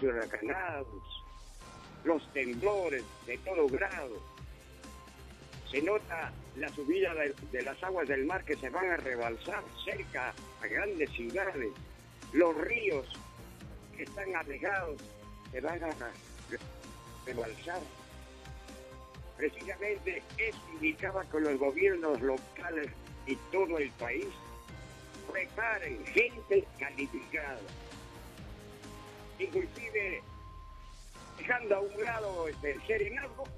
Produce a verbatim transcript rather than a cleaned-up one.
los huracanados, los temblores de todo grado. Se nota la subida de, de las aguas del mar que se van a rebalsar cerca a grandes ciudades. Los ríos que están anegados se van a rebalsar. Precisamente eso indicaba que los gobiernos locales y todo el país preparen gente calificada. Inclusive dejando a un lado el serenazgo,